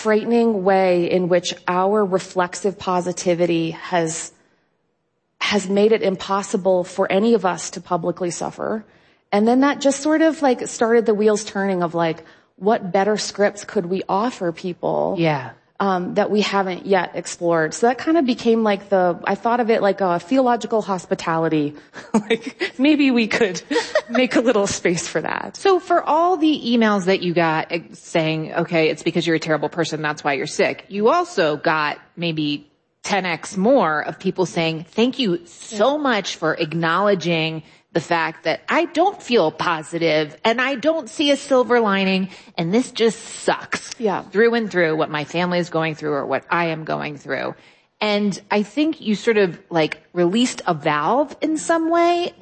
frightening way in which our reflexive positivity has made it impossible for any of us to publicly suffer. And then that just sort of like started the wheels turning of like, what better scripts could we offer people? Yeah. That we haven't yet explored. So that kind of became like I thought of it like a theological hospitality. Like maybe we could make a little space for that. So for all the emails that you got saying, okay, it's because you're a terrible person, that's why you're sick, you also got maybe 10x more of people saying, thank you so much for acknowledging the fact that I don't feel positive and I don't see a silver lining and this just sucks through and through what my family is going through or what I am going through. And I think you sort of like released a valve in some way.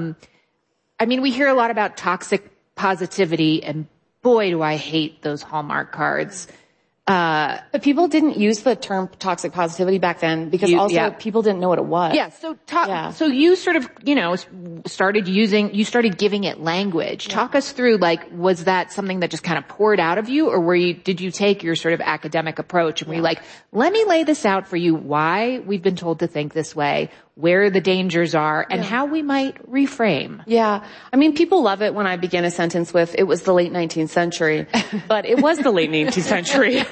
I mean, we hear a lot about toxic positivity and boy, do I hate those Hallmark cards. But people didn't use the term toxic positivity back then because people didn't know what it was. Yeah. So you sort of, started giving it language. Yeah. Talk us through, like, was that something that just kind of poured out of you, or did you take your sort of academic approach and were you like, let me lay this out for you, why we've been told to think this way, where the dangers are, and how we might reframe. Yeah. I mean, people love it when I begin a sentence with, it was the late 19th century, but it was the late 19th century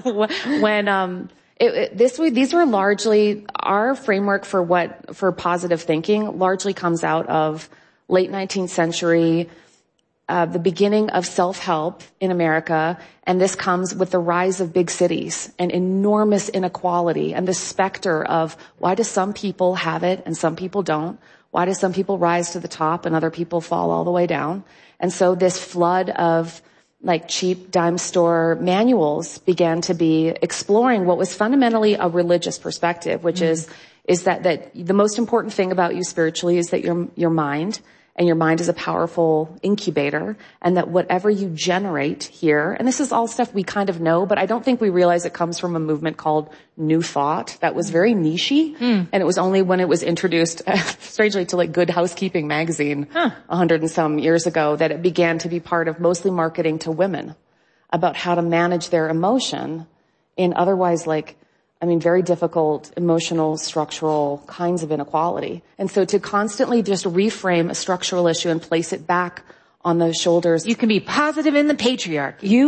when, these were largely our framework for positive thinking largely comes out of late 19th century, the beginning of self-help in America. And this comes with the rise of big cities and enormous inequality and the specter of why do some people have it and some people don't? Why do some people rise to the top and other people fall all the way down? And so this flood of like cheap dime store manuals began to be exploring what was fundamentally a religious perspective, which is that the most important thing about you spiritually is that your mind, and your mind is a powerful incubator, and that whatever you generate here, and this is all stuff we kind of know, but I don't think we realize it comes from a movement called New Thought that was very niche-y, and it was only when it was introduced, strangely, to like Good Housekeeping magazine 100 and some years ago that it began to be part of mostly marketing to women about how to manage their emotion in otherwise very difficult emotional, structural kinds of inequality. And so to constantly just reframe a structural issue and place it back on the shoulders. You can be positive in the patriarchy. You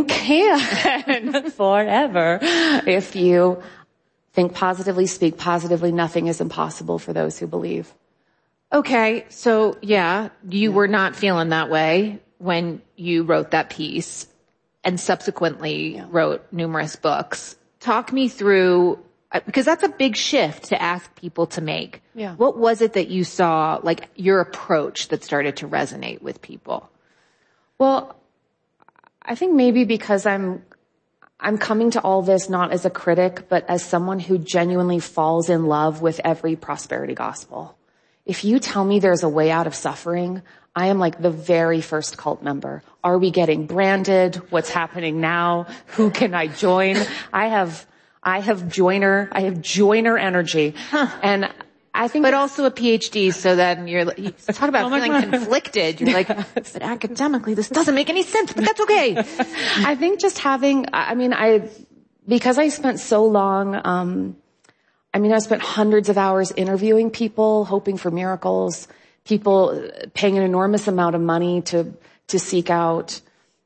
can forever. If you think positively, speak positively, nothing is impossible for those who believe. Okay. So you were not feeling that way when you wrote that piece and subsequently wrote numerous books. Talk me through, because that's a big shift to ask people to make. Yeah. What was it that you saw, like your approach that started to resonate with people? Well, I think maybe because I'm coming to all this not as a critic, but as someone who genuinely falls in love with every prosperity gospel. If you tell me there's a way out of suffering, I am like the very first cult member. Are we getting branded? What's happening now? Who can I join? I have joiner energy. And I think, but also a PhD, so then you talk about feeling conflicted. You're like, but academically, this doesn't make any sense, but that's okay. I think just because I spent so long, I spent hundreds of hours interviewing people, hoping for miracles, people paying an enormous amount of money to seek out,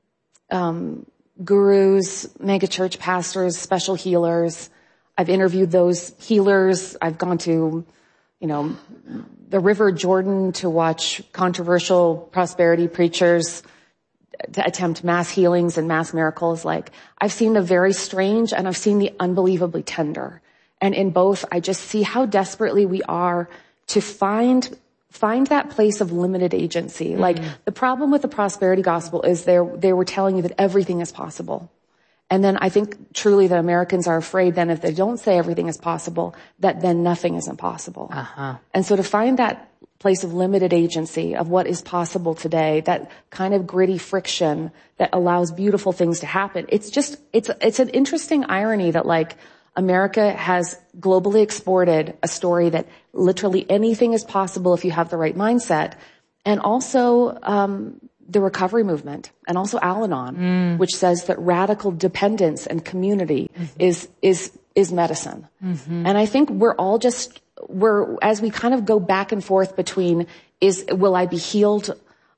gurus, megachurch pastors, special healers. I've interviewed those healers. I've gone to, the River Jordan to watch controversial prosperity preachers to attempt mass healings and mass miracles. Like, I've seen the very strange and I've seen the unbelievably tender. And in both, I just see how desperately we are to find that place of limited agency. Like, the problem with the prosperity gospel is they were telling you that everything is possible. And then I think truly that Americans are afraid then if they don't say everything is possible, that then nothing is impossible. And so to find that place of limited agency of what is possible today, that kind of gritty friction that allows beautiful things to happen, it's an interesting irony that like America has globally exported a story that literally anything is possible if you have the right mindset. And also, the recovery movement and also Al-Anon, which says that radical dependence and community is medicine. And I think as we kind of go back and forth between will I be healed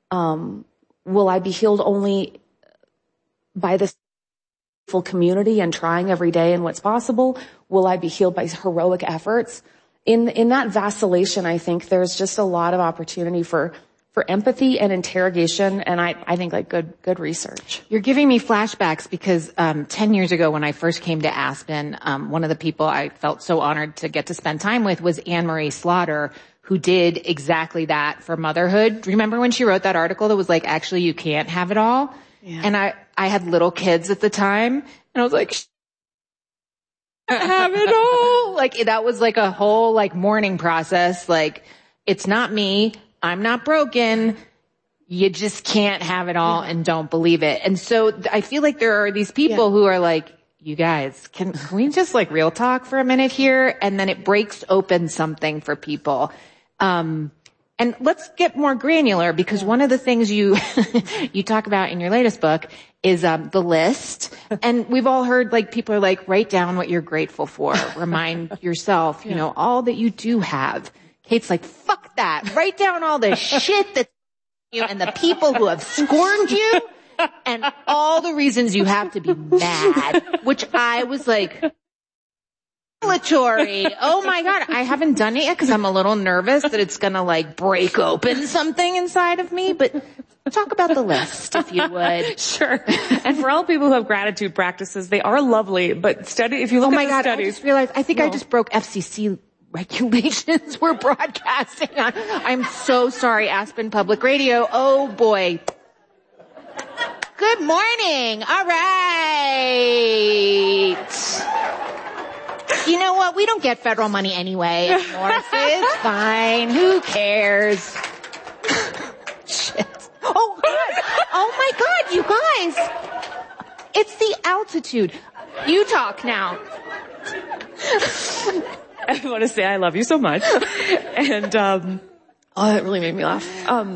only by this full community and trying every day and what's possible? Will I be healed by heroic efforts? In that vacillation, I think there's just a lot of opportunity for empathy and interrogation, and I think like good research. You're giving me flashbacks because 10 years ago when I first came to Aspen, one of the people I felt so honored to get to spend time with was Anne Marie Slaughter, who did exactly that for motherhood. Remember when she wrote that article that was like, actually, you can't have it all? Yeah. And I had little kids at the time, and I was like, have it all. Like, that was like a whole like mourning process. Like, it's not me. I'm not broken. You just can't have it all and don't believe it. And so I feel like there are these people who are like, you guys, can we just like real talk for a minute here? And then it breaks open something for people. And let's get more granular, because one of the things you talk about in your latest book is the list. And we've all heard like people are like, write down what you're grateful for. Remind yourself, you know, all that you do have. Kate's like, fuck that. Write down all the shit that you and the people who have scorned you and all the reasons you have to be mad, which I was like, revelatory. Oh my God. I haven't done it yet because I'm a little nervous that it's going to like break open something inside of me, but talk about the list if you would. Sure. And for all people who have gratitude practices, they are lovely, but if you look at the studies. I just realized, I think I just broke FCC regulations we're broadcasting on. I'm so sorry, Aspen Public Radio. Oh boy. Good morning. All right. You know what? We don't get federal money anyway anymore, so it's fine. Who cares? Shit. Oh God. Oh my God, you guys. It's the altitude. You talk now. I want to say I love you so much. And, that really made me laugh.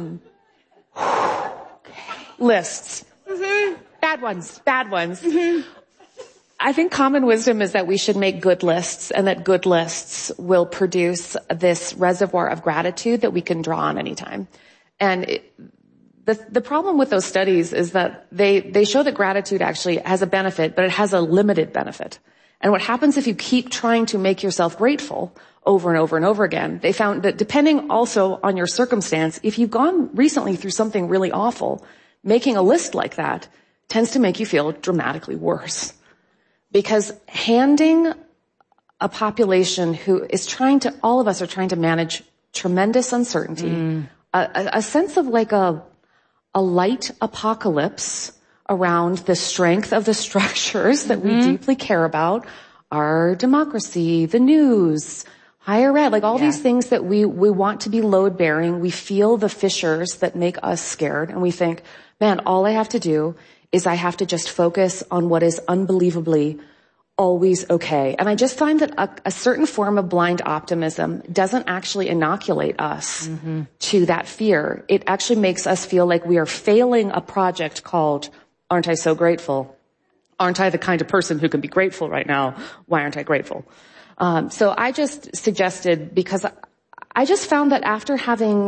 Lists. Mm-hmm. Bad ones. Mm-hmm. I think common wisdom is that we should make good lists, and that good lists will produce this reservoir of gratitude that we can draw on anytime. And the problem with those studies is that they show that gratitude actually has a benefit, but it has a limited benefit. And what happens if you keep trying to make yourself grateful over and over and over again? They found that depending also on your circumstance, if you've gone recently through something really awful, making a list like that tends to make you feel dramatically worse. Because handing a population who is all of us are trying to manage tremendous uncertainty, a sense of like a light apocalypse around the strength of the structures that we deeply care about, our democracy, the news, higher ed, like all these things that we want to be load bearing. We feel the fissures that make us scared, and we think, man, all I have to do is I have to just focus on what is unbelievably always okay. And I just find that a certain form of blind optimism doesn't actually inoculate us to that fear. It actually makes us feel like we are failing a project called Aren't I So Grateful? Aren't I the kind of person who can be grateful right now? Why aren't I grateful? So I just suggested, because I just found that after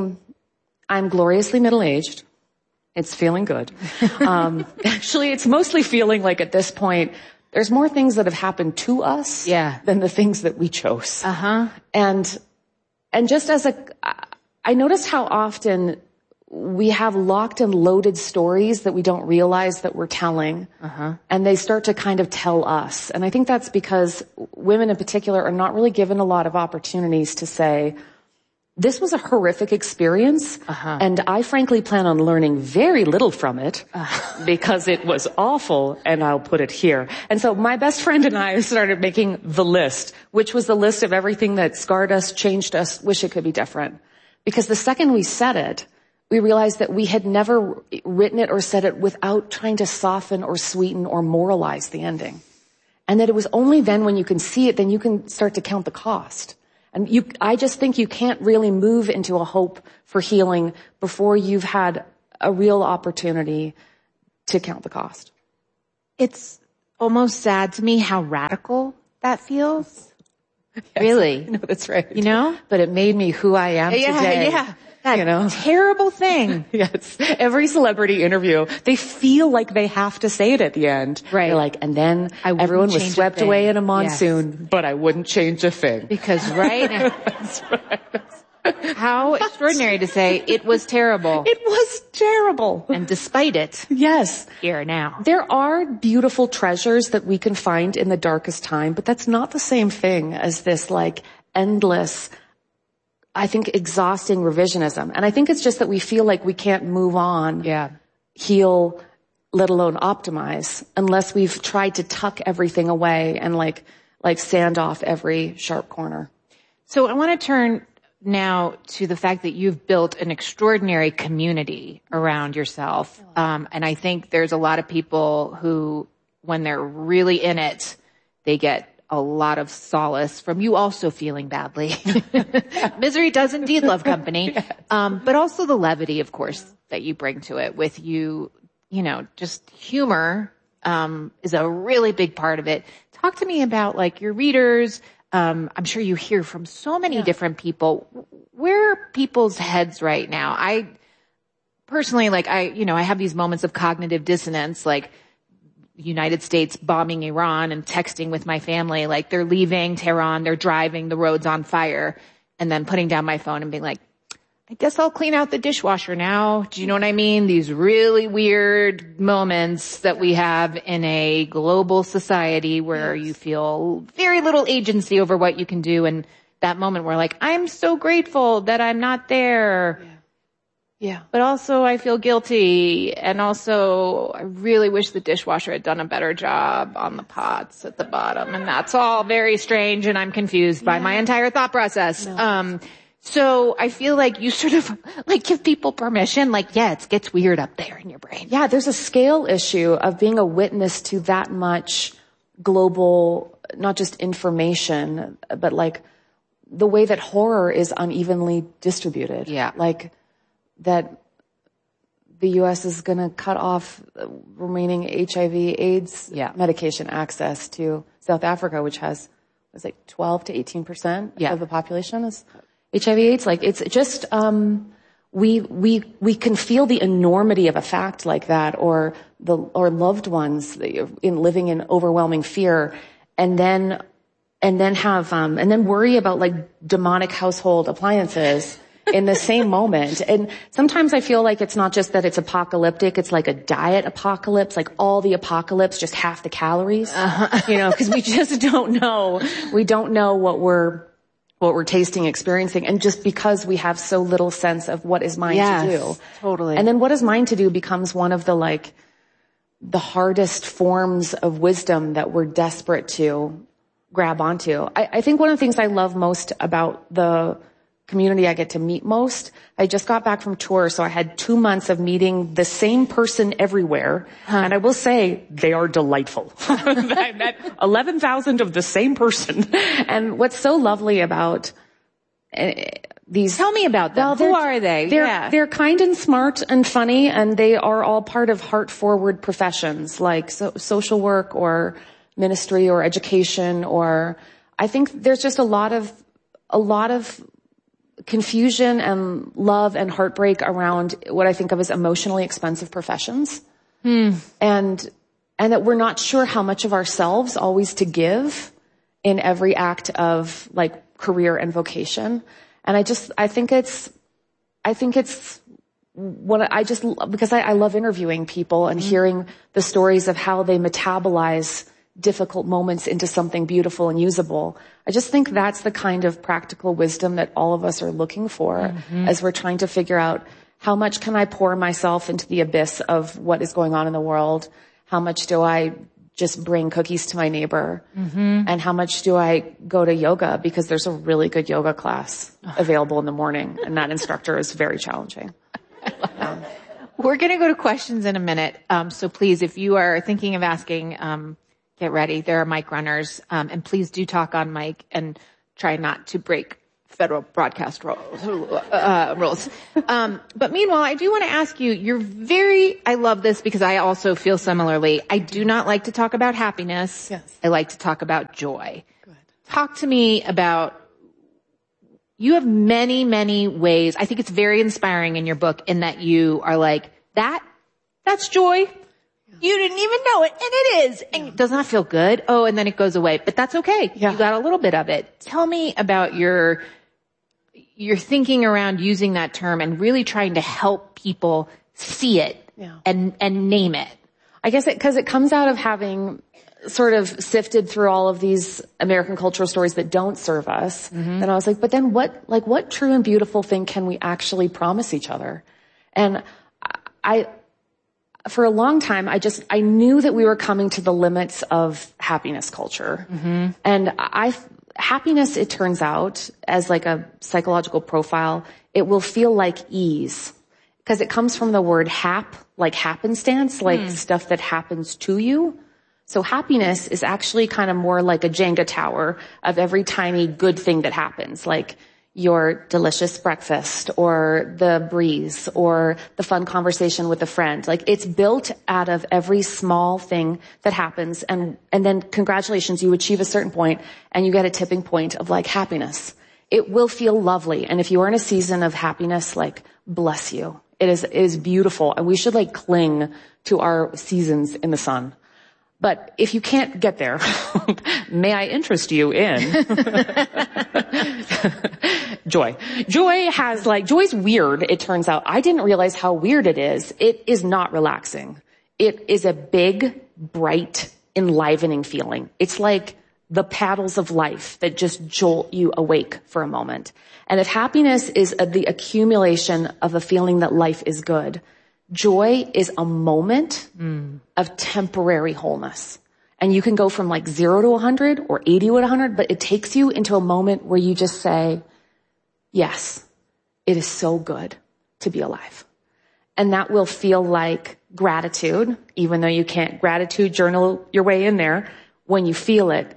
I'm gloriously middle-aged, it's feeling good. Actually, it's mostly feeling like at this point, there's more things that have happened to us than the things that we chose. And just I noticed how often we have locked and loaded stories that we don't realize that we're telling. And they start to kind of tell us. And I think that's because women in particular are not really given a lot of opportunities to say, this was a horrific experience, and I frankly plan on learning very little from it because it was awful, and I'll put it here. And so my best friend and I started making the list, which was the list of everything that scarred us, changed us, wish it could be different. Because the second we said it, we realized that we had never written it or said it without trying to soften or sweeten or moralize the ending. And that it was only then when you can see it, then you can start to count the cost. And I just think you can't really move into a hope for healing before you've had a real opportunity to count the cost. It's almost sad to me how radical that feels. Yes, really? No, that's right. You know? But it made me who I am today. Yeah. That terrible thing. Yes. Every celebrity interview, they feel like they have to say it at the end. Right. They're like, and then everyone was swept away in a monsoon, yes. But I wouldn't change a thing. Because that's right. How extraordinary to say it was terrible. It was terrible. And despite it. Yes. Here now. There are beautiful treasures that we can find in the darkest time, but that's not the same thing as this like endless, I think, exhausting revisionism. And I think it's just that we feel like we can't move on, heal, let alone optimize, unless we've tried to tuck everything away and like sand off every sharp corner. So I want to turn now to the fact that you've built an extraordinary community around yourself. And I think there's a lot of people who, when they're really in it, they get a lot of solace from you also feeling badly. Misery does indeed love company. Yes. But also the levity, of course, that you bring to it with you know, just humor, is a really big part of it. Talk to me about like your readers. I'm sure you hear from so many different people. Where are people's heads right now? I personally, I have these moments of cognitive dissonance, like United States bombing Iran and texting with my family, like they're leaving Tehran, they're driving, the road's on fire, and then putting down my phone and being like, I guess I'll clean out the dishwasher now. Do you know what I mean? These really weird moments that we have in a global society where you feel very little agency over what you can do. And that moment where like, I'm so grateful that I'm not there. Yeah. But also I feel guilty. And also I really wish the dishwasher had done a better job on the pots at the bottom. And that's all very strange. And I'm confused by my entire thought process. No. So I feel like you sort of like give people permission, like, it gets weird up there in your brain. Yeah, there's a scale issue of being a witness to that much global, not just information, but like the way that horror is unevenly distributed. Yeah. Like that the U.S. is going to cut off remaining HIV AIDS medication access to South Africa, which has, 12 to 18% of the population is HIV AIDS. Like it's just, we can feel the enormity of a fact like that or loved ones living in overwhelming fear and then worry about like demonic household appliances in the same moment. And sometimes I feel like it's not just that it's apocalyptic, it's like a diet apocalypse, like all the apocalypse, just half the calories, cause we just don't know. We don't know what we're tasting, experiencing, and just because we have so little sense of what is mine to do. Totally. And then what is mine to do becomes one of the hardest forms of wisdom that we're desperate to grab onto. I think one of the things I love most about the community I get to meet most, I just got back from tour, so I had 2 months of meeting the same person everywhere. And I will say, they are delightful. I met 11,000 of the same person. And what's so lovely about these... Tell me about them. Well, who are they? They're kind and smart and funny, and they are all part of heart-forward professions, like social work or ministry or education, or I think there's just a lot of confusion and love and heartbreak around what I think of as emotionally expensive professions. And that we're not sure how much of ourselves always to give in every act of like career and vocation. And I think it's what because I love interviewing people and hearing the stories of how they metabolize difficult moments into something beautiful and usable. I just think that's the kind of practical wisdom that all of us are looking for as we're trying to figure out how much can I pour myself into the abyss of what is going on in the world? How much do I just bring cookies to my neighbor? And how much do I go to yoga? Because there's a really good yoga class available in the morning, and that instructor is very challenging. We're going to go to questions in a minute. So please, if you are thinking of asking, get ready. There are mic runners. And please do talk on mic and try not to break federal broadcast rules. But meanwhile, I do want to ask you, I love this because I also feel similarly. I do not like to talk about happiness. Yes. I like to talk about joy. Good. Talk to me about, you have many, many ways. I think it's very inspiring in your book in that you are like, that's joy. You didn't even know it, and it is. And it does not feel good. Oh, and then it goes away. But that's okay. Yeah. You got a little bit of it. Tell me about your thinking around using that term and really trying to help people see it and name it. I guess because it comes out of having sort of sifted through all of these American cultural stories that don't serve us. Mm-hmm. Then I was like, but then what true and beautiful thing can we actually promise each other? And for a long time, I knew that we were coming to the limits of happiness culture. Mm-hmm. And happiness, it turns out, as like a psychological profile, it will feel like ease. Because it comes from the word hap, like happenstance, like stuff that happens to you. So happiness is actually kind of more like a Jenga tower of every tiny good thing that happens, like your delicious breakfast or the breeze or the fun conversation with a friend. Like it's built out of every small thing that happens. And then congratulations, you achieve a certain point and you get a tipping point of like happiness. It will feel lovely. And if you are in a season of happiness, like bless you. It is beautiful. And we should like cling to our seasons in the sun. But if you can't get there, may I interest you in joy. Joy's weird, it turns out. I didn't realize how weird it is. It is not relaxing. It is a big, bright, enlivening feeling. It's like the paddles of life that just jolt you awake for a moment. And if happiness is the accumulation of a feeling that life is good, joy is a moment of temporary wholeness. And you can go from like 0 to 100 or 80 to 100, but it takes you into a moment where you just say, yes, it is so good to be alive. And that will feel like gratitude, even though you can't gratitude journal your way in there. When you feel it,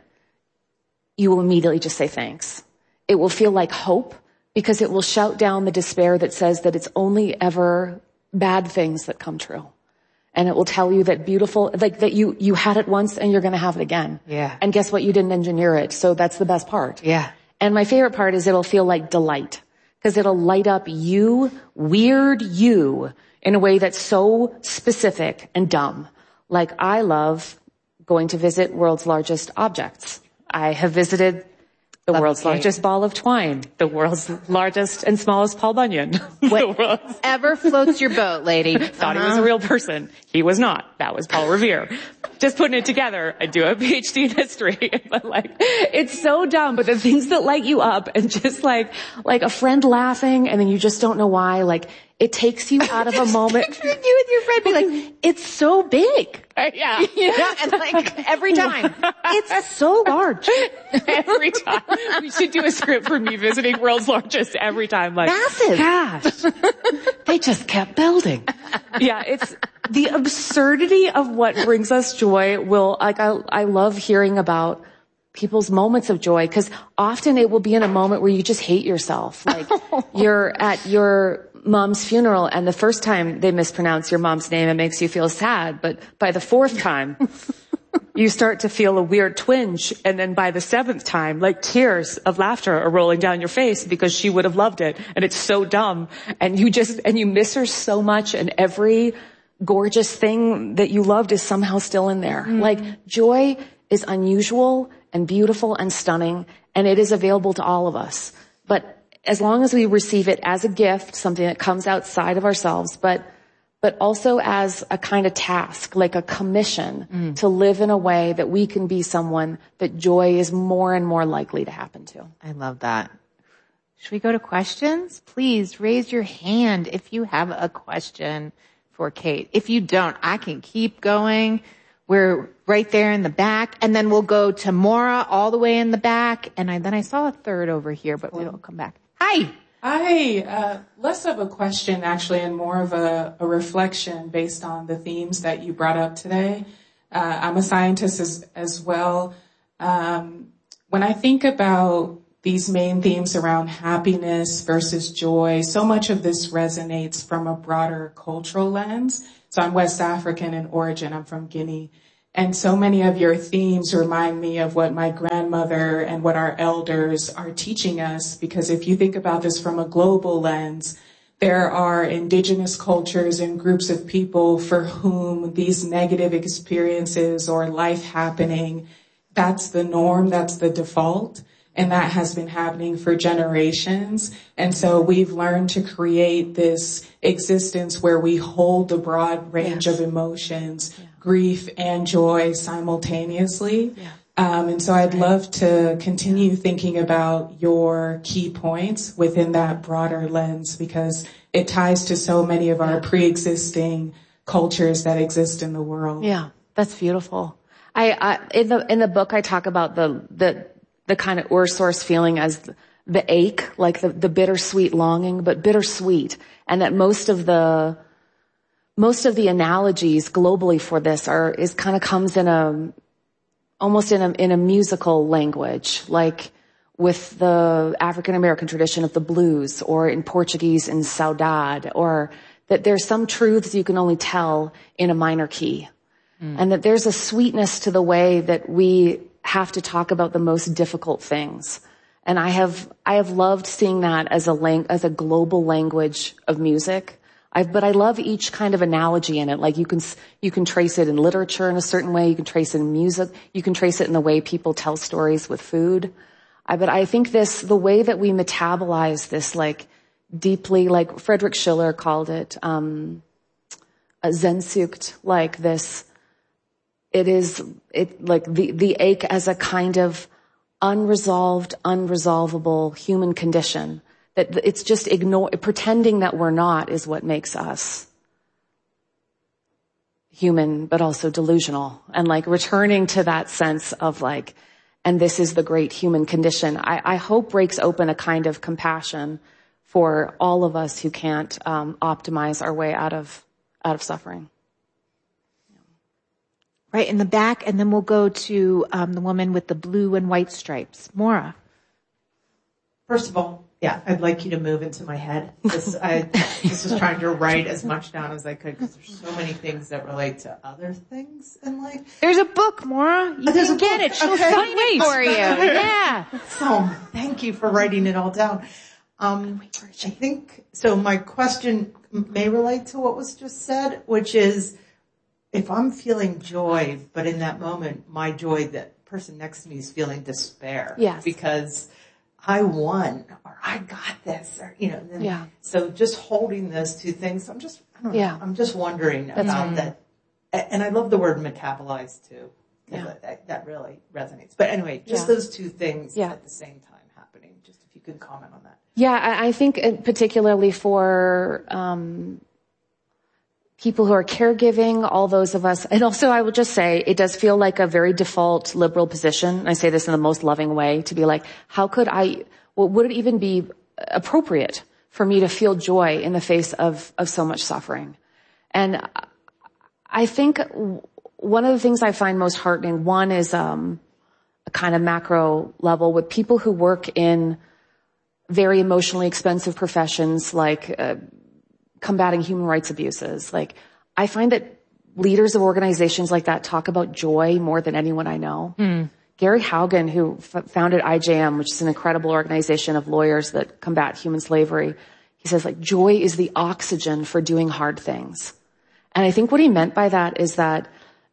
you will immediately just say thanks. It will feel like hope because it will shout down the despair that says that it's only ever bad things that come true. And it will tell you that beautiful, like that you had it once and you're going to have it again. Yeah. And guess what? You didn't engineer it. So that's the best part. Yeah. And my favorite part is it'll feel like delight because it'll light up you, weird you, in a way that's so specific and dumb. Like I love going to visit world's largest objects. I have visited the world's largest ball of twine, the world's largest and smallest Paul Bunyan. Whatever floats your boat, lady. Thought he was a real person. He was not. That was Paul Revere. Just putting it together. I do a PhD in history. But like, it's so dumb. But the things that light you up and just like a friend laughing and then you just don't know why, like, it takes you out of a moment. Picturing you and your friend be like, it's so big. Yeah. You know, and like every time, it's so large. Every time. We should do a script for me visiting world's largest every time. Like, massive. Gosh. They just kept building. Yeah, it's the absurdity of what brings us joy I love hearing about people's moments of joy because often it will be in a moment where you just hate yourself. Like you're at your mom's funeral and the first time they mispronounce your mom's name, it makes you feel sad. But by the 4th time, you start to feel a weird twinge. And then by the 7th time, like tears of laughter are rolling down your face because she would have loved it. And it's so dumb. And you miss her so much. And every gorgeous thing that you loved is somehow still in there. Like joy is unusual and beautiful and stunning. And it is available to all of us. But as long as we receive it as a gift, something that comes outside of ourselves, but also as a kind of task, like a commission to live in a way that we can be someone that joy is more and more likely to happen to. I love that. Should we go to questions? Please raise your hand if you have a question for Kate. If you don't, I can keep going. We're right there in the back, and then we'll go to Maura all the way in the back, and then I saw a third over here, but we'll come back. Hi. Less of a question actually and more of a reflection based on the themes that you brought up today. I'm a scientist as well. When I think about these main themes around happiness versus joy, so much of this resonates from a broader cultural lens. So I'm West African in origin. I'm from Guinea. And so many of your themes remind me of what my grandmother and what our elders are teaching us. Because if you think about this from a global lens, there are indigenous cultures and groups of people for whom these negative experiences or life happening, that's the norm, that's the default. And that has been happening for generations. And so we've learned to create this existence where we hold the broad range of emotions, grief and joy simultaneously. And so I'd love to continue thinking about your key points within that broader lens, because it ties to so many of our pre-existing cultures that exist in the world. Yeah, that's beautiful. In the book, I talk about the kind of ur-source feeling as the ache, like the bittersweet longing, but bittersweet. And that most of the analogies globally for this comes in almost in a musical language, like with the African American tradition of the blues, or in Portuguese in saudade, or that there's some truths you can only tell in a minor key. And that there's a sweetness to the way that we have to talk about the most difficult things. And I have loved seeing that as a global language of music. But I love each kind of analogy in it. Like you can trace it in literature in a certain way. You can trace it in music. You can trace it in the way people tell stories with food. But I think the way that we metabolize this, like deeply, like Friedrich Schiller called it, a Sehnsucht, like this. It like the ache as a kind of unresolved, unresolvable human condition. That it's just pretending that we're not is what makes us human, but also delusional. And like returning to that sense of like, and this is the great human condition, I hope breaks open a kind of compassion for all of us who can't optimize our way out of suffering. Right in the back, and then we'll go to the woman with the blue and white stripes. Maura. First of all, yeah, I'd like you to move into my head. I just was trying to write as much down as I could, because there's so many things that relate to other things in life. There's a book, Maura. You can get it. She'll sign it for you. Yeah. So thank you for writing it all down. I think, so my question may relate to what was just said, which is, if I'm feeling joy, but in that moment, my joy, that person next to me is feeling despair. Yes. Because I won, or I got this, or, so just holding those two things, I'm just wondering about that. And I love the word metabolize too, because that really resonates. But anyway, just those two things at the same time happening, just if you could comment on that. Yeah, I think particularly for, people who are caregiving, all those of us. And also I will just say, it does feel like a very default liberal position. I say this in the most loving way, to be like, would it even be appropriate for me to feel joy in the face of so much suffering? And I think one of the things I find most heartening, one is, a kind of macro level with people who work in very emotionally expensive professions, like, combating human rights abuses. Like, I find that leaders of organizations like that talk about joy more than anyone I know. Gary Haugen, who founded IJM, which is an incredible organization of lawyers that combat human slavery, he says, like, joy is the oxygen for doing hard things. And I think what he meant by that is that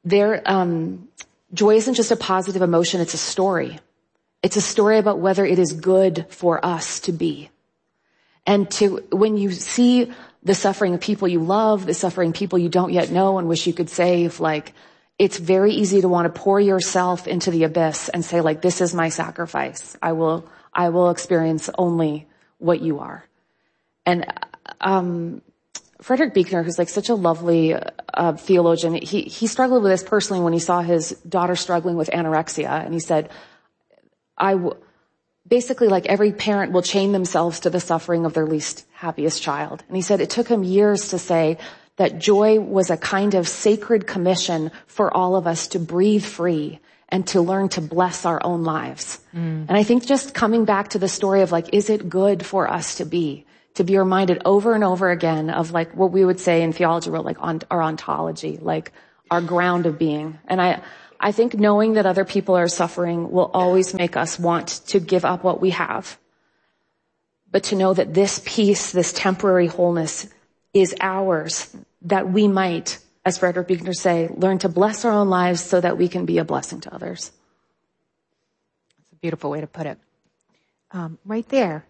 joy isn't just a positive emotion, it's a story. It's a story about whether it is good for us to be. And when you see the suffering of people you love, the suffering of people you don't yet know and wish you could save, like, it's very easy to want to pour yourself into the abyss and say, like, this is my sacrifice. I will experience only what you are. And, Frederick Buechner, who's like such a lovely, theologian, he struggled with this personally when he saw his daughter struggling with anorexia. And he said, basically, like, every parent will chain themselves to the suffering of their least happiest child. And he said it took him years to say that joy was a kind of sacred commission for all of us to breathe free and to learn to bless our own lives. And I think just coming back to the story of like, is it good for us to be reminded over and over again of like what we would say in theology world, like our ontology, like our ground of being. And I think knowing that other people are suffering will always make us want to give up what we have. But to know that this peace, this temporary wholeness is ours, that we might, as Frederick Buechner say, learn to bless our own lives so that we can be a blessing to others. That's a beautiful way to put it. Right there.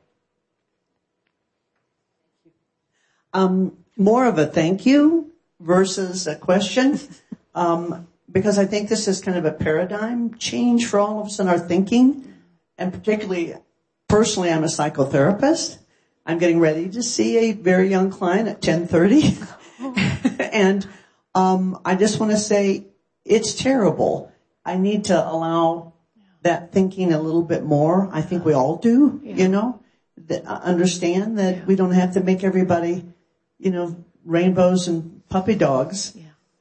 More of a thank you versus a question, because I think this is kind of a paradigm change for all of us in our thinking, and particularly, personally, I'm a psychotherapist. I'm getting ready to see a very young client at 10:30, and I just want to say it's terrible. I need to allow that thinking a little bit more. I think we all do, understand that we don't have to make everybody, rainbows and puppy dogs,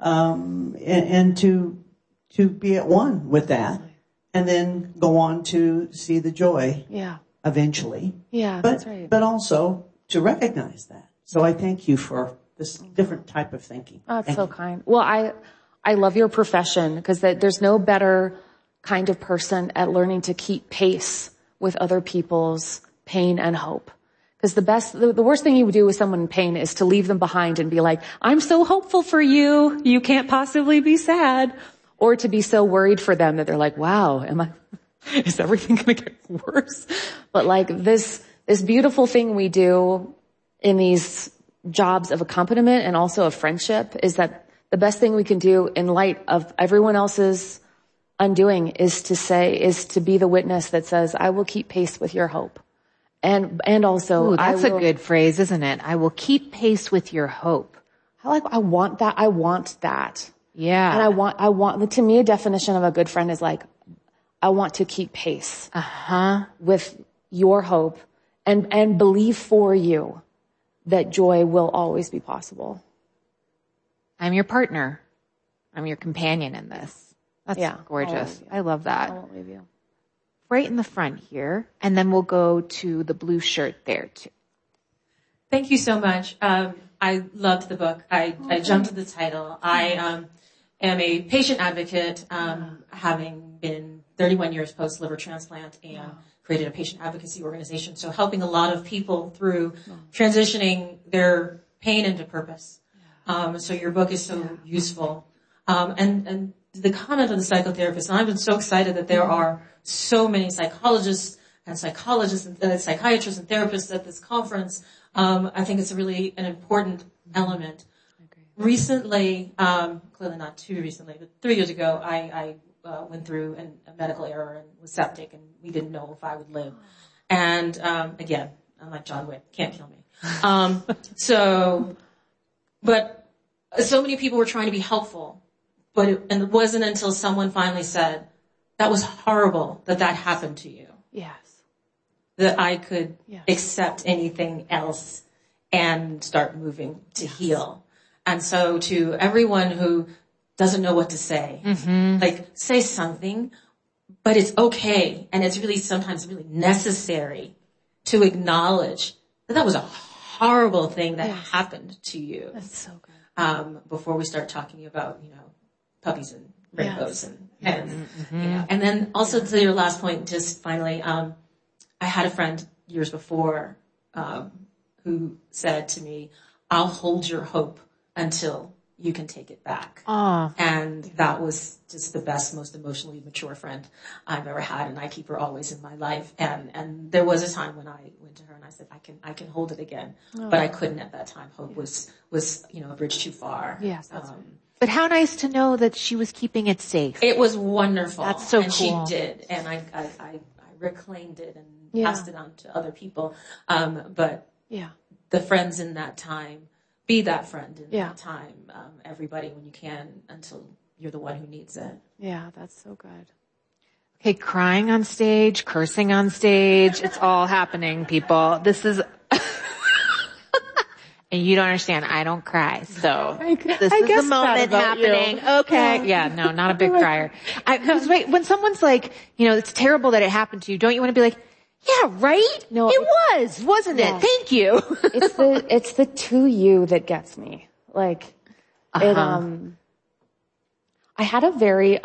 and to be at one with that, and then go on to see the joy eventually. Yeah, but, that's right. But also to recognize that. So I thank you for this different type of thinking. Oh, that's so kind. Well, I love your profession because there's no better kind of person at learning to keep pace with other people's pain and hope. Because the worst thing you would do with someone in pain is to leave them behind and be like, I'm so hopeful for you. You can't possibly be sad. Or to be so worried for them that they're like, wow, is everything going to get worse? But like this beautiful thing we do in these jobs of accompaniment and also of friendship is that the best thing we can do in light of everyone else's undoing is to be the witness that says, I will keep pace with your hope. And also, ooh, that's a good phrase, isn't it? I will keep pace with your hope. I want that. I want that. Yeah. And I want, to me, a definition of a good friend is like, I want to keep pace. With your hope and believe for you that joy will always be possible. I'm your partner. I'm your companion in this. That's gorgeous. I love that. I won't leave you. Right in the front here, and then we'll go to the blue shirt there too. Thank you so much. I loved the book. I jumped to the title. I am a patient advocate, having been 31 years post-liver transplant and created a patient advocacy organization. So helping a lot of people through transitioning their pain into purpose. So your book is so useful. And the comment of the psychotherapist, and I've been so excited that there are so many psychologists and psychiatrists and therapists at this conference. I think it's really an important element. Recently, clearly not too recently, but 3 years ago, I went through a medical error and was septic, and we didn't know if I would live. And again, I'm like John Wick, can't kill me. But so many people were trying to be helpful, and it wasn't until someone finally said, that was horrible that happened to you. Yes. That I could accept anything else and start moving to heal. And so to everyone who doesn't know what to say, like say something, but it's okay. And it's really sometimes really necessary to acknowledge that was a horrible thing that happened to you. That's so good. Before we start talking about, puppies and rainbows and and then also to your last point, just finally, I had a friend years before, who said to me, I'll hold your hope until you can take it back. And that was just the best, most emotionally mature friend I've ever had. And I keep her always in my life. And there was a time when I went to her and I said, I can hold it again, but I couldn't at that time. Hope was, a bridge too far. Yes. That's right. But how nice to know that she was keeping it safe. It was wonderful. That's so and cool. She did. And I reclaimed it and passed it on to other people. But the friends in that time, be that friend in that time, everybody when you can, until you're the one who needs it. Yeah, that's so good. Okay, crying on stage, cursing on stage, it's all happening, people. This is, And you don't understand. I don't cry. So this I is guess the moment happening. You. Okay. Yeah. No, not a big crier. Right. When someone's like, it's terrible that it happened to you. Don't you want to be like, yeah, right? No, it wasn't it? Thank you. It's the to you that gets me. Like, I had a very,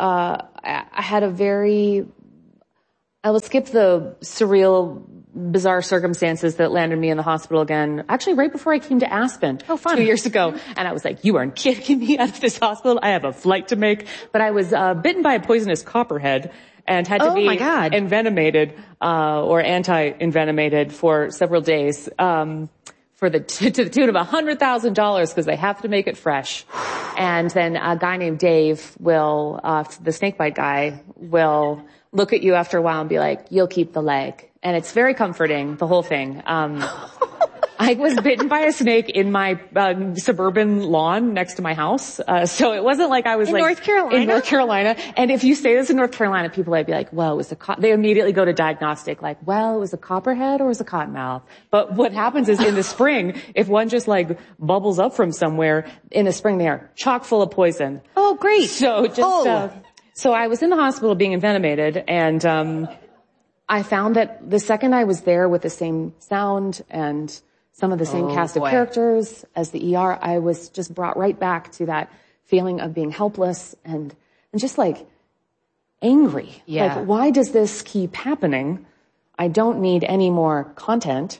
I will skip the surreal, bizarre circumstances that landed me in the hospital again. Actually, right before I came to Aspen. Oh, fun. 2 years ago. And I was like, you aren't getting me out of this hospital. I have a flight to make. But I was, bitten by a poisonous copperhead and had to be envenomated, or anti-envenomated for several days, to the tune of $100,000 because they have to make it fresh. And then a guy named Dave will, the snakebite guy will look at you after a while and be like, you'll keep the leg. And it's very comforting, the whole thing. I was bitten by a snake in my suburban lawn next to my house. So it wasn't like I was in North Carolina? In North Carolina. And if you say this in North Carolina, people might be like, well, it was they immediately go to diagnostic, like, well, it was a copperhead or it was a cottonmouth. But what happens is in the spring, if one just like bubbles up from somewhere, in the spring they are chock full of poison. Oh, great. So so I was in the hospital being envenomated, and I found that the second I was there with the same sound and some of the same cast of characters as the ER, I was just brought right back to that feeling of being helpless and just like angry. Yeah. Like, why does this keep happening? I don't need any more content.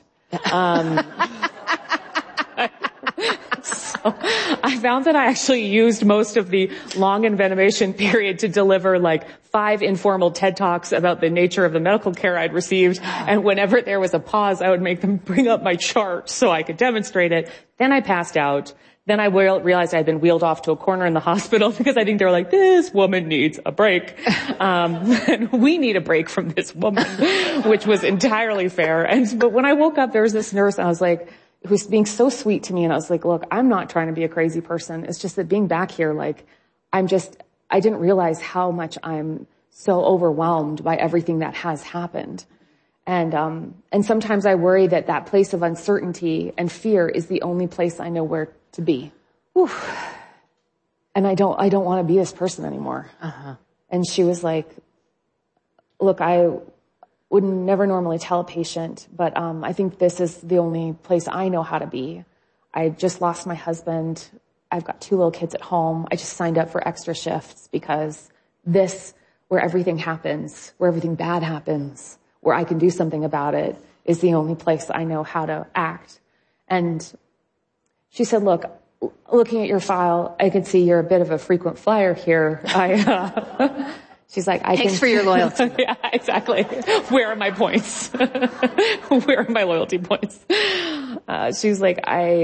So I found that I actually used most of the long envenomation period to deliver like 5 informal TED Talks about the nature of the medical care I'd received. And whenever there was a pause, I would make them bring up my chart so I could demonstrate it. Then I passed out. Then I realized I'd been wheeled off to a corner in the hospital because I think they were like, this woman needs a break. And we need a break from this woman, which was entirely fair. But when I woke up, there was this nurse, I was like, who's being so sweet to me. And I was like, look, I'm not trying to be a crazy person. It's just that being back here, like, I didn't realize how much I'm so overwhelmed by everything that has happened. And sometimes I worry that place of uncertainty and fear is the only place I know where to be. Whew. And I don't want to be this person anymore. And she was like, look, I would never normally tell a patient, but I think this is the only place I know how to be. I just lost my husband. I've got 2 little kids at home. I just signed up for extra shifts because this, where everything happens, where everything bad happens, where I can do something about it, is the only place I know how to act. And she said, look, looking at your file, I can see you're a bit of a frequent flyer here. She's like, Thanks for your loyalty. Yeah, exactly. Where are my points? Where are my loyalty points? She's like,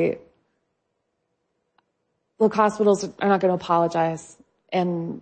look, hospitals are not going to apologize. And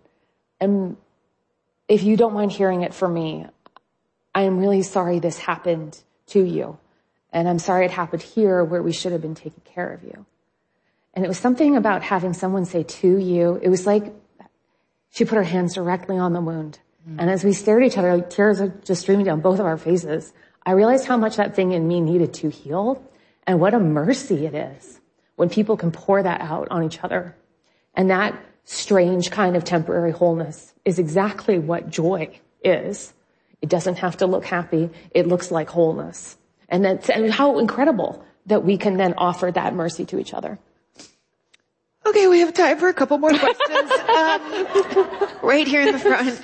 if you don't mind hearing it from me, I am really sorry this happened to you. And I'm sorry it happened here where we should have been taking care of you. And it was something about having someone say to you, it was like, she put her hands directly on the wound. And as we stared at each other, like tears are just streaming down both of our faces, I realized how much that thing in me needed to heal and what a mercy it is when people can pour that out on each other. And that strange kind of temporary wholeness is exactly what joy is. It doesn't have to look happy. It looks like wholeness. And how incredible that we can then offer that mercy to each other. Okay, we have time for a couple more questions. Right here in the front.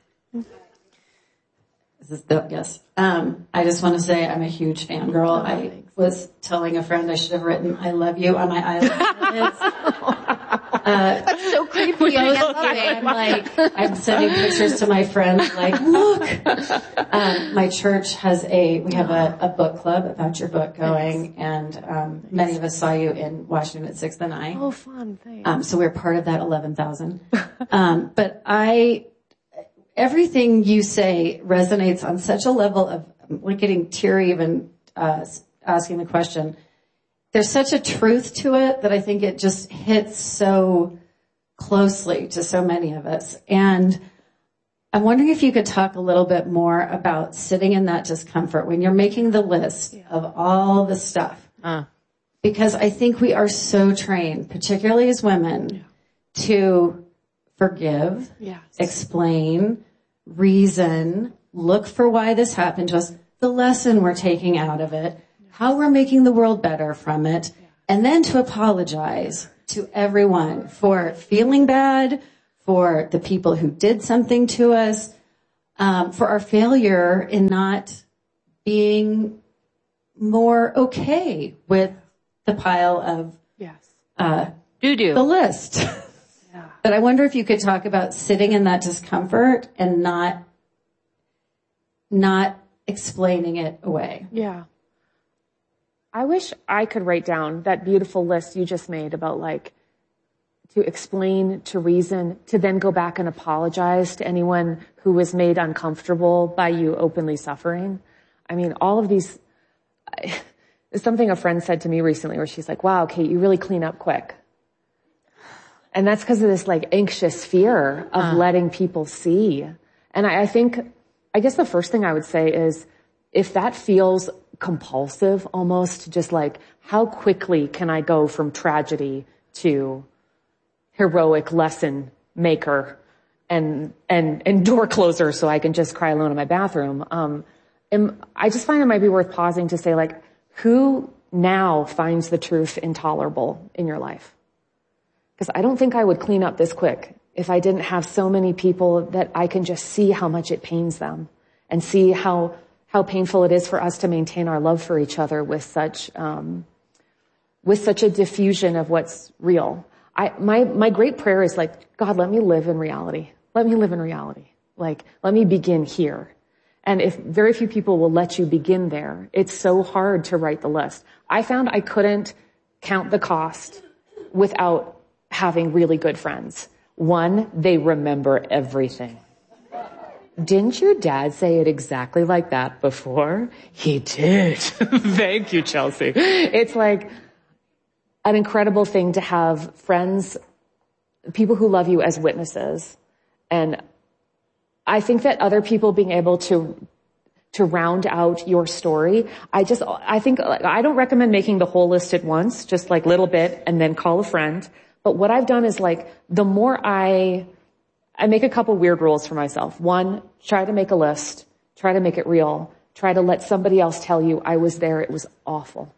This is Doug, yes. I just want to say I'm a huge fangirl. I was telling a friend I should have written "I love you" on my eyelids. That's so creepy. I'm sending pictures to my friends like, look. My church has we have a book club about your book going, and many of us saw you in Washington at 6th and I. Oh, fun, thanks. So we're part of that 11,000. But everything you say resonates on such a level of, we're getting teary even asking the question. There's such a truth to it that I think it just hits so closely to so many of us. And I'm wondering if you could talk a little bit more about sitting in that discomfort when you're making the list of all the stuff. Because I think we are so trained, particularly as women, to forgive, explain, reason, look for why this happened to us, the lesson we're taking out of it, how we're making the world better from it, and then to apologize to everyone for feeling bad, for the people who did something to us, for our failure in not being more okay with the pile of doo-doo. The list. But I wonder if you could talk about sitting in that discomfort and not explaining it away. Yeah. I wish I could write down that beautiful list you just made about like to explain, to reason, to then go back and apologize to anyone who was made uncomfortable by you openly suffering. I mean, all of these, it's something a friend said to me recently where she's like, wow, Kate, you really clean up quick. And that's because of this like anxious fear of letting people see. And I guess the first thing I would say is if that feels compulsive almost, just like how quickly can I go from tragedy to heroic lesson maker and door closer so I can just cry alone in my bathroom. And I just find it might be worth pausing to say like, who now finds the truth intolerable in your life? Because I don't think I would clean up this quick if I didn't have so many people that I can just see how much it pains them and see how painful it is for us to maintain our love for each other with such a diffusion of what's real. My great prayer is like, God, let me live in reality. Let me live in reality. Like, let me begin here. And if very few people will let you begin there, it's so hard to write the list. I found I couldn't count the cost without having really good friends. One, they remember everything. Didn't your dad say it exactly like that before? He did. Thank you, Chelsea. It's like an incredible thing to have friends, people who love you as witnesses. And I think that other people being able to round out your story, I think I don't recommend making the whole list at once, just like little bit and then call a friend. But what I've done is like, the more I make a couple weird rules for myself. One, try to make a list, try to make it real, try to let somebody else tell you I was there, it was awful.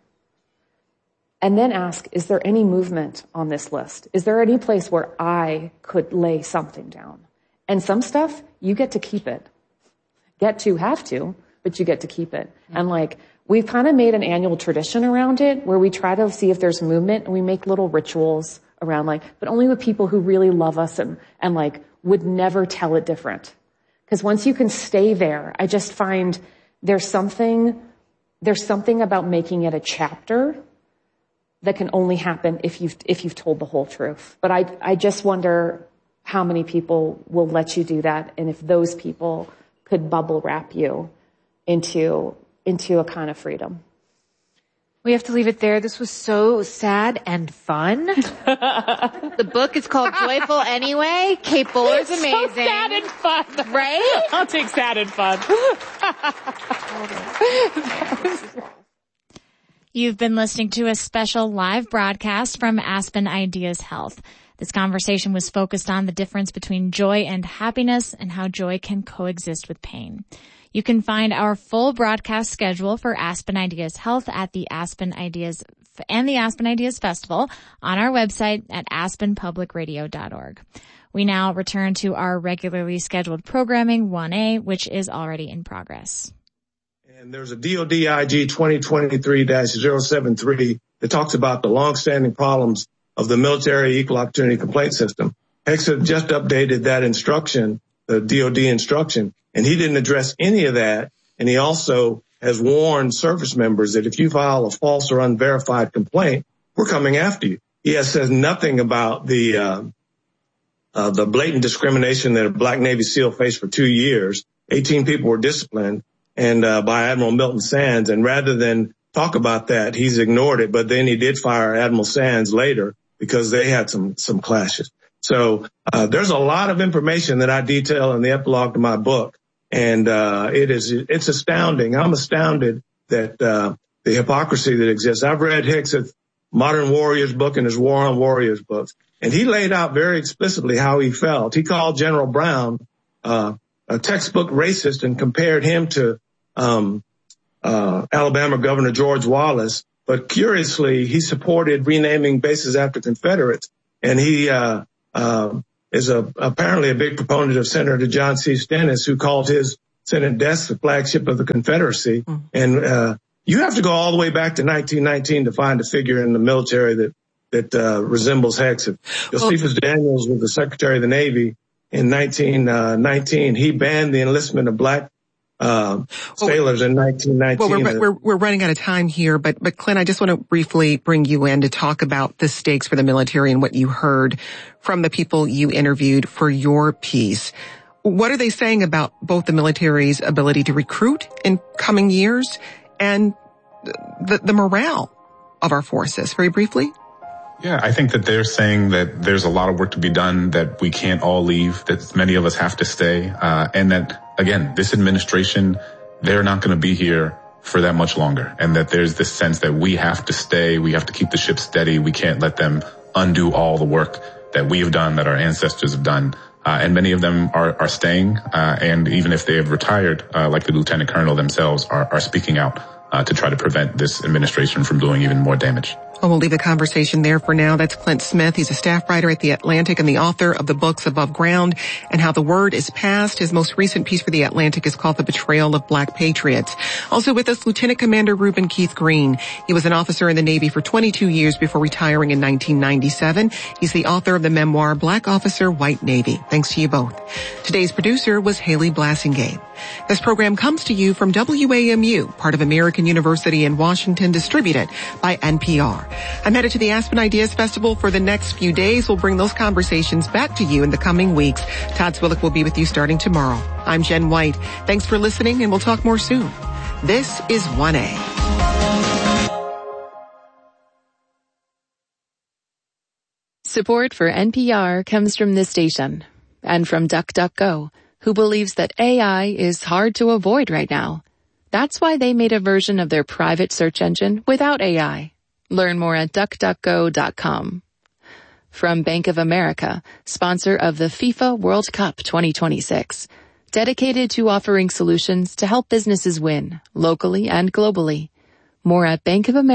And then ask, is there any movement on this list? Is there any place where I could lay something down? And some stuff, you get to keep it. Have to, but you get to keep it. Mm-hmm. And like, we've kind of made an annual tradition around it where we try to see if there's movement and we make little rituals around like, but only with people who really love us and like would never tell it different. Because once you can stay there, I just find there's something about making it a chapter that can only happen if you've told the whole truth. But I just wonder how many people will let you do that, and if those people could bubble wrap you into a kind of freedom. We have to leave it there. This was so sad and fun. The book is called Joyful Anyway. Kate Buller's amazing. So sad and fun. Right? I'll take sad and fun. You've been listening to a special live broadcast from Aspen Ideas Health. This conversation was focused on the difference between joy and happiness and how joy can coexist with pain. You can find our full broadcast schedule for Aspen Ideas Health at the Aspen Ideas and the Aspen Ideas Festival on our website at aspenpublicradio.org. We now return to our regularly scheduled programming, 1A, which is already in progress. And there's a DOD IG 2023-073 that talks about the longstanding problems of the military equal opportunity complaint system. HECSA just updated that instruction, the DOD instruction, and he didn't address any of that. And he also has warned service members that if you file a false or unverified complaint, we're coming after you. He says nothing about the blatant discrimination that a Black Navy SEAL faced for 2 years. 18 people were disciplined and by Admiral Milton Sands. And rather than talk about that, he's ignored it. But then he did fire Admiral Sands later because they had some clashes. So there's a lot of information that I detail in the epilogue to my book. And it's astounding. I'm astounded that the hypocrisy that exists. I've read HECSA Modern Warriors book and his War on Warriors books. And he laid out very explicitly how he felt. He called General Brown a textbook racist and compared him to Alabama Governor George Wallace. But curiously, he supported renaming bases after Confederates. And he is apparently a big proponent of Senator John C. Stennis, who called his Senate desk the flagship of the Confederacy. And you have to go all the way back to 1919 to find a figure in the military that resembles Heckseth. Josephus Daniels was the Secretary of the Navy in 1919. He banned the enlistment of black sailors in 1919. Well, we're running out of time here, but Clint, I just want to briefly bring you in to talk about the stakes for the military and what you heard from the people you interviewed for your piece. What are they saying about both the military's ability to recruit in coming years and the morale of our forces? Very briefly. Yeah, I think that they're saying that there's a lot of work to be done, that we can't all leave, that many of us have to stay, and that, again, this administration, they're not going to be here for that much longer, and that there's this sense that we have to stay, we have to keep the ship steady, we can't let them undo all the work that we have done, that our ancestors have done. And many of them are staying, and even if they have retired, like the lieutenant colonel themselves, are speaking out to try to prevent this administration from doing even more damage. Well, we'll leave the conversation there for now. That's Clint Smith. He's a staff writer at The Atlantic and the author of the books Above Ground and How the Word is Passed. His most recent piece for The Atlantic is called The Betrayal of Black Patriots. Also with us, Lieutenant Commander Reuben Keith Green. He was an officer in the Navy for 22 years before retiring in 1997. He's the author of the memoir Black Officer, White Navy. Thanks to you both. Today's producer was Haley Blassingame. This program comes to you from WAMU, part of American University in Washington, distributed by NPR. I'm headed to the Aspen Ideas Festival for the next few days. We'll bring those conversations back to you in the coming weeks. Todd Swillick will be with you starting tomorrow. I'm Jen White. Thanks for listening, and we'll talk more soon. This is 1A. Support for NPR comes from this station and from DuckDuckGo, who believes that AI is hard to avoid right now. That's why they made a version of their private search engine without AI. Learn more at DuckDuckGo.com. From Bank of America, sponsor of the FIFA World Cup 2026. Dedicated to offering solutions to help businesses win, locally and globally. More at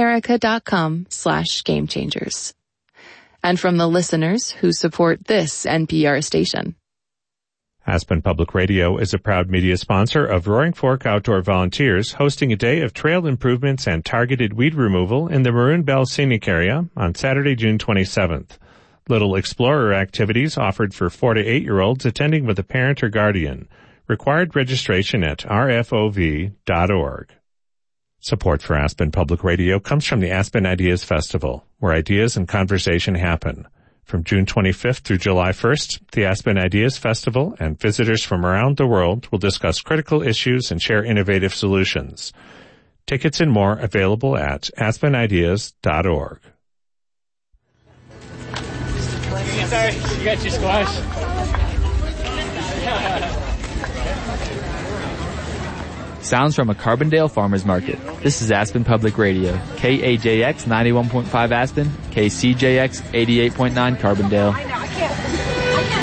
bankofamerica.com/gamechangers. And from the listeners who support this NPR station. Aspen Public Radio is a proud media sponsor of Roaring Fork Outdoor Volunteers, hosting a day of trail improvements and targeted weed removal in the Maroon Bell Scenic Area on Saturday, June 27th. Little Explorer activities offered for 4 to 8-year-olds attending with a parent or guardian. Required registration at rfov.org. Support for Aspen Public Radio comes from the Aspen Ideas Festival, where ideas and conversation happen. From June 25th through July 1st, the Aspen Ideas Festival and visitors from around the world will discuss critical issues and share innovative solutions. Tickets and more available at aspenideas.org. Sorry, you got your squash. Sounds from a Carbondale Farmers Market. This is Aspen Public Radio. KAJX 91.5 Aspen, KCJX 88.9 Carbondale.